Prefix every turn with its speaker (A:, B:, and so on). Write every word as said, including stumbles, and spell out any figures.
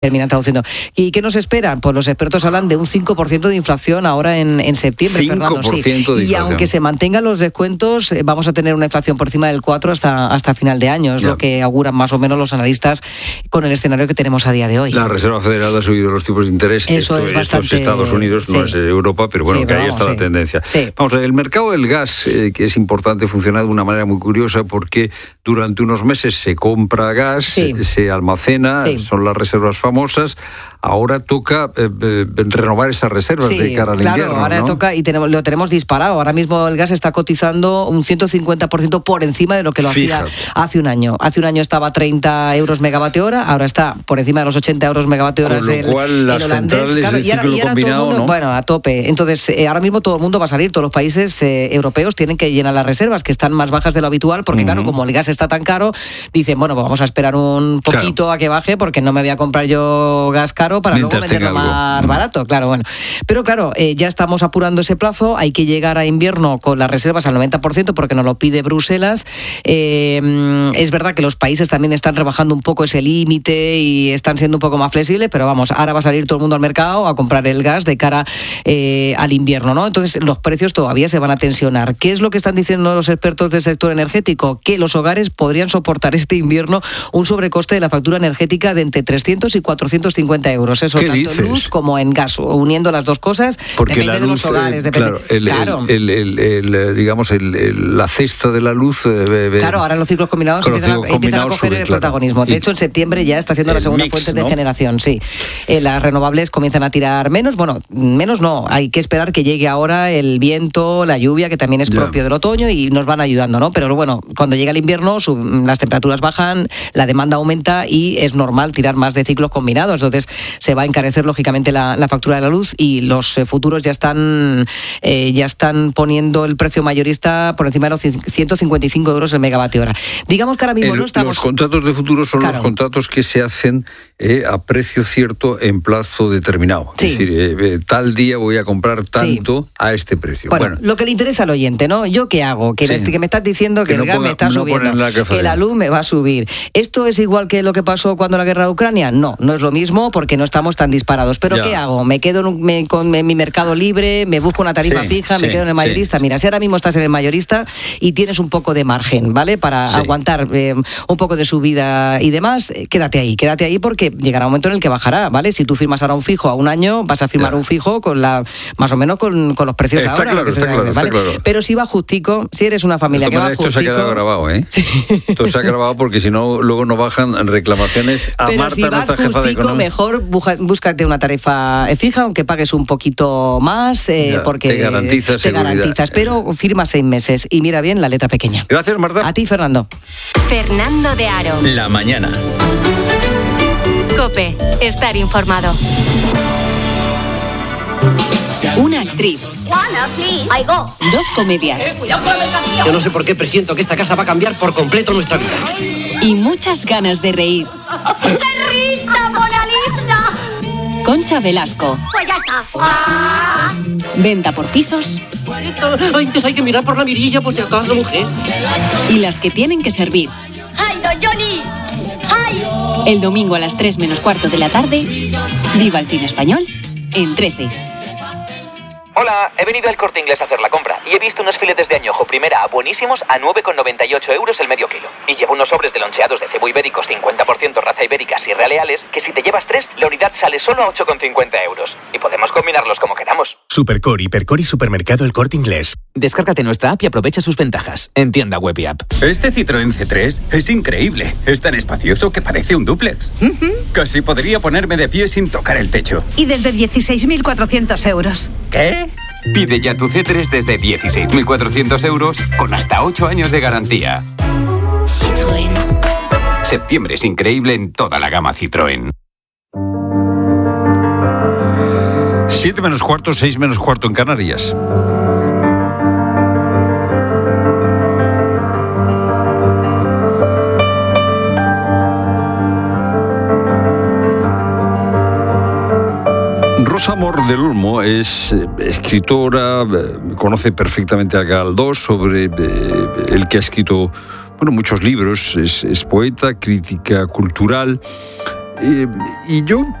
A: terminan traduciendo. ¿Y qué nos esperan? Pues los expertos hablan de un cinco por ciento de inflación ahora en, en septiembre, Fernando. Sí. Y aunque se mantengan los descuentos, eh, vamos a tener una inflación por encima del cuatro hasta, hasta final de año. Es ya. lo que auguran más o menos los analistas con el escenario que tenemos a día de hoy.
B: La Reserva Federal ha subido los tipos de interés.
A: Eso
B: esto,
A: es bastante...
B: Esto es Estados Unidos, sí. no es Europa, pero bueno, sí, que ahí vamos, está sí. la tendencia.
A: Sí.
B: Vamos a ver, el mercado del gas, eh, que es importante, funciona de una manera muy curiosa porque durante unos meses se compra gas, sí. se almacena, sí. son las reservas famosas. Ahora toca eh, eh, renovar esas reservas sí, de cara al
A: claro,
B: invierno,
A: ahora
B: ¿no?
A: toca y tenemos, lo tenemos disparado. Ahora mismo el gas está cotizando un ciento cincuenta por ciento por encima de lo que lo Fíjate. hacía hace un año. Hace un año estaba a treinta euros megavatio hora, ahora está por encima de los ochenta euros megavatio hora.
B: Con lo el, cual las el holandés, centrales claro, de ciclo y ahora, y ahora combinado, mundo,
A: ¿no? Bueno, a tope. Entonces, eh, ahora mismo todo el mundo va a salir, todos los países eh, europeos tienen que llenar las reservas, que están más bajas de lo habitual, porque uh-huh. claro, como el gas está tan caro, dicen, bueno, pues vamos a esperar un poquito claro. a que baje, porque no me voy a comprar yo gas caro para Mientras luego venderlo más barato, claro, bueno. Pero claro, eh, ya estamos apurando ese plazo, hay que llegar a invierno con las reservas al noventa por ciento porque nos lo pide Bruselas. Eh, es verdad que los países también están rebajando un poco ese límite y están siendo un poco más flexibles, pero vamos, ahora va a salir todo el mundo al mercado a comprar el gas de cara eh, al invierno, ¿no? Entonces los precios todavía se van a tensionar. ¿Qué es lo que están diciendo los expertos del sector energético? Que los hogares podrían soportar este invierno un sobrecoste de la factura energética de entre trescientos y cuatrocientos cincuenta euros. Eso tanto en luz como en gas, uniendo las dos cosas.
B: Porque
A: depende
B: la luz,
A: de los hogares, depende.
B: Claro, el,
A: claro.
B: El, el, el, el, digamos, el, el, la cesta de la luz. Eh,
A: claro, ahora los ciclos combinados empiezan,
B: ciclos
A: a, empiezan a coger
B: sube,
A: el
B: claro.
A: protagonismo. De
B: y
A: hecho, en septiembre ya está siendo la segunda
B: mix,
A: fuente
B: ¿no?
A: de generación, sí. Eh, las renovables comienzan a tirar menos, bueno, menos no, hay que esperar que llegue ahora el viento, la lluvia, que también es
B: ya.
A: propio del otoño y nos van ayudando, ¿no? Pero bueno, cuando llega el invierno, sub, las temperaturas bajan, la demanda aumenta y es normal tirar más de ciclos combinados. Entonces, se va a encarecer lógicamente la, la factura de la luz y los eh, futuros ya están eh, ya están poniendo el precio mayorista por encima de los ciento cincuenta y cinco euros el megavatio hora. Digamos que ahora mismo
B: el,
A: no estamos...
B: Los contratos de futuros son
A: claro.
B: los contratos que se hacen eh, a precio cierto en plazo determinado.
A: Sí.
B: Es decir, eh, eh, tal día voy a comprar tanto sí. a este precio.
A: Bueno,
B: bueno,
A: lo que le interesa al oyente, ¿no? ¿Yo qué hago? Que, sí. que me estás diciendo que, que no el gas ponga, me está
B: no
A: subiendo,
B: la
A: que la luz me va a subir. ¿Esto es igual que lo que pasó cuando la guerra de Ucrania? No, no es lo mismo porque no estamos tan disparados. ¿Pero ya. qué hago? ¿Me quedo en, un, me, con en mi mercado libre? ¿Me busco una tarifa
B: sí,
A: fija? ¿Me
B: sí,
A: quedo en el mayorista?
B: Sí.
A: Mira, si ahora mismo estás en el mayorista y tienes un poco de margen, ¿vale? Para sí. aguantar eh, un poco de subida y demás, eh, quédate ahí, quédate ahí porque llegará un momento en el que bajará, ¿vale? Si tú firmas ahora un fijo a un año, vas a firmar ya. un fijo con la más o menos con, con los precios
B: está
A: ahora.
B: Claro,
A: que
B: está
A: se
B: claro,
A: ¿vale?
B: está claro.
A: Pero si va justico, si eres una familia que va
B: esto
A: justico...
B: Esto se ha quedado grabado, ¿eh?
A: Sí.
B: Esto se ha grabado porque si no, luego no bajan reclamaciones a
A: Pero
B: Marta,
A: si vas
B: nuestra jefa
A: justico,
B: de economía.
A: mejor buja, búscate una tarifa fija, aunque pagues un poquito más, eh,
B: ya,
A: porque
B: te garantizas
A: te garantizas, pero firma seis meses y mira bien la letra pequeña.
B: Gracias, Marta.
A: A ti, Fernando.
C: Fernando de Aro.
D: La mañana.
C: COPE. Estar informado. Una actriz. Dos comedias.
E: Yo no sé por qué presiento que esta casa va a cambiar por completo nuestra vida.
C: Y muchas ganas de reír.
F: ¡Qué risa, Mona Lisa!
C: Concha Velasco.
F: Pues ya está. Ah.
C: Venta por pisos.
E: Antes hay que mirar por la mirilla por si acaso, mujer.
C: Y las que tienen que servir.
F: ¡Ay, no, Johnny! ¡Ay!
C: El domingo a las tres menos cuarto de la tarde. Viva el cine español en trece.
G: Hola, he venido al Corte Inglés a hacer la compra y he visto unos filetes de añojo primera A buenísimos a nueve con noventa y ocho euros el medio kilo. Y llevo unos sobres de loncheados de cebo ibéricos cincuenta por ciento raza ibérica Sierra Leales que si te llevas tres, la unidad sale solo a ocho con cincuenta euros. Y podemos combinarlos como queramos.
H: Supercore, Hipercore y Supermercado El Corte Inglés.
I: Descárgate nuestra app y aprovecha sus ventajas. En tienda web y app.
D: Este Citroën C tres es increíble. Es tan espacioso que parece un dúplex. Uh-huh. Casi podría ponerme de pie sin tocar el techo.
J: Y desde dieciséis mil cuatrocientos euros.
D: ¿Qué? Pide ya tu C tres desde dieciséis mil cuatrocientos euros con hasta ocho años de garantía.
C: Citroën.
D: Septiembre es increíble en toda la gama Citroën.
B: Siete menos cuarto, seis menos cuarto en Canarias. Rosa Mor del Olmo es eh, escritora, eh, conoce perfectamente a Galdós, sobre eh, el que ha escrito bueno, muchos libros, es, es poeta, crítica cultural. Eh, y yo